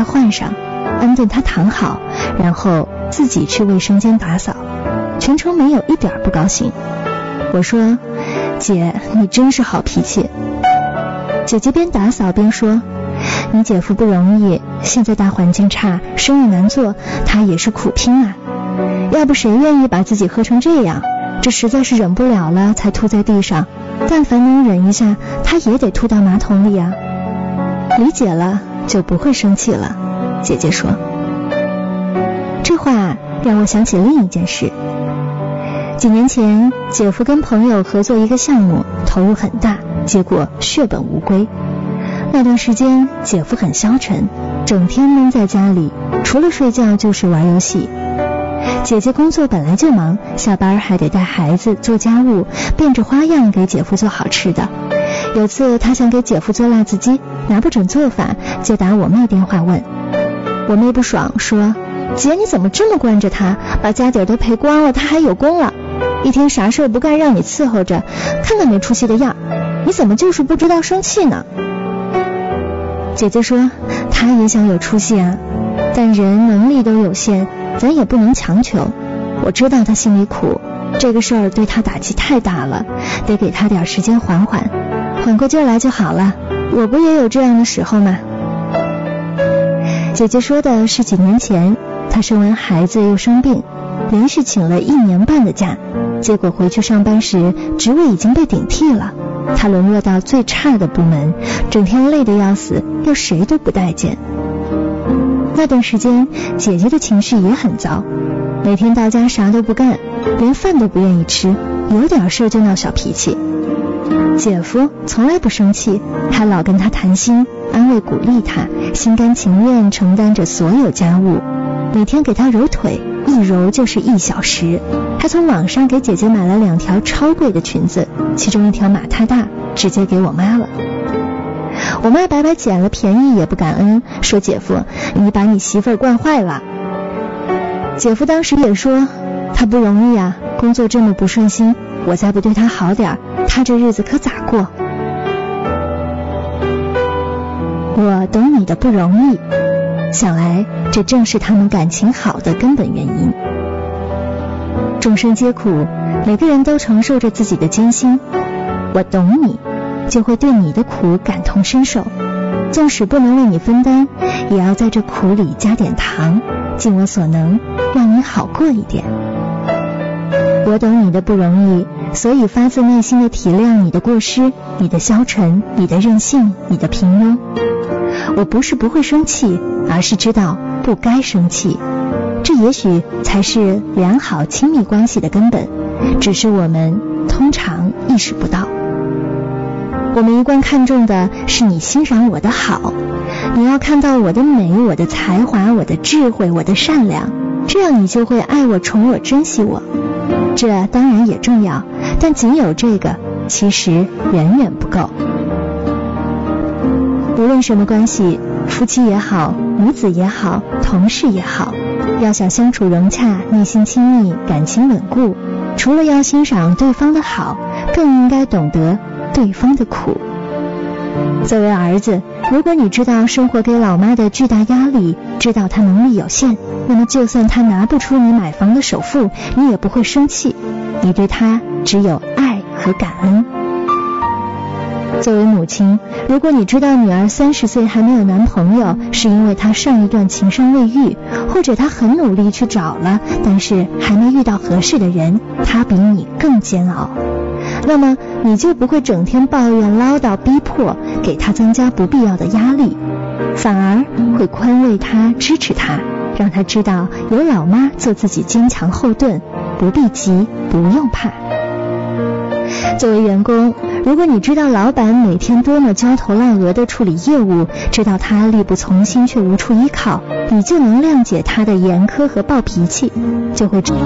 换上，安顿他躺好，然后自己去卫生间打扫，全程没有一点不高兴。我说，姐，你真是好脾气。姐姐边打扫边说，你姐夫不容易，现在大环境差，生意难做，他也是苦拼啊。要不谁愿意把自己喝成这样？这实在是忍不了了才吐在地上，但凡能忍一下，他也得吐到马桶里啊。理解了就不会生气了，姐姐说。这话让我想起另一件事。几年前，姐夫跟朋友合作一个项目，投入很大，结果血本无归。那段时间，姐夫很消沉，整天闷在家里，除了睡觉就是玩游戏。姐姐工作本来就忙，下班还得带孩子做家务，变着花样给姐夫做好吃的。有次她想给姐夫做辣子鸡，拿不准做法，就打我妹电话问。我妹不爽说，姐你怎么这么惯着他，把家底都赔光了，他还有功了，一天啥事不干让你伺候着，看看没出息的样，你怎么就是不知道生气呢？姐姐说，她也想有出息啊，但人能力都有限，咱也不能强求。我知道她心里苦，这个事儿对她打击太大了，得给她点时间缓缓，缓过劲来就好了。我不也有这样的时候吗？姐姐说的是几年前，她生完孩子又生病，连续请了1年半的假，结果回去上班时职位已经被顶替了，她沦落到最差的部门，整天累得要死，又谁都不待见。那段时间姐姐的情绪也很糟，每天到家啥都不干，连饭都不愿意吃，有点事就闹小脾气。姐夫从来不生气，还老跟她谈心，安慰鼓励她，心甘情愿承担着所有家务，每天给她揉腿，一揉就是1小时，还从网上给姐姐买了2条超贵的裙子，其中1条码太大，直接给我妈了。我妈白白捡了便宜也不感恩，说姐夫你把你媳妇儿惯坏了。姐夫当时也说，他不容易啊，工作这么不顺心，我再不对他好点，他这日子可咋过？我懂你的不容易，想来这正是他们感情好的根本原因。众生皆苦，每个人都承受着自己的艰辛，我懂你，就会对你的苦感同身受，纵使不能为你分担，也要在这苦里加点糖，尽我所能让你好过一点。我懂你的不容易，所以发自内心的体谅你的过失，你的消沉，你的任性，你的平庸。我不是不会生气，而是知道不该生气，这也许才是良好亲密关系的根本，只是我们通常意识不到。我们一贯看重的是你欣赏我的好，你要看到我的美，我的才华，我的智慧，我的善良，这样你就会爱我，宠我，珍惜我。这当然也重要，但仅有这个其实远远不够。无论什么关系，夫妻也好，母子也好，同事也好，要想相处融洽，内心亲密，感情稳固，除了要欣赏对方的好，更应该懂得对方的苦。作为儿子，如果你知道生活给老妈的巨大压力，知道她能力有限，那么就算她拿不出你买房的首付，你也不会生气，你对她只有爱和感恩。作为母亲，如果你知道女儿30岁还没有男朋友，是因为她上一段情伤未愈，或者她很努力去找了，但是还没遇到合适的人，她比你更煎熬，那么你就不会整天抱怨唠叨逼迫，给她增加不必要的压力，反而会宽慰她，支持她，让她知道有老妈做自己坚强后盾，不必急，不用怕。作为员工，如果你知道老板每天多么焦头烂额地处理业务，知道他力不从心却无处依靠，你就能谅解他的严苛和暴脾气，就会